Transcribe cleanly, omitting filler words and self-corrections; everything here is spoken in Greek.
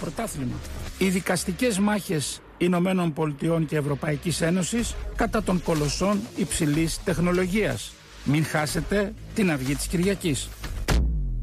πρωτάθλημα. Οι δικαστικές μάχες Ηνωμένων Πολιτειών και Ευρωπαϊκής Ένωσης κατά των κολοσσών υψηλής τεχνολογίας. Μην χάσετε την αυγή της Κυριακής.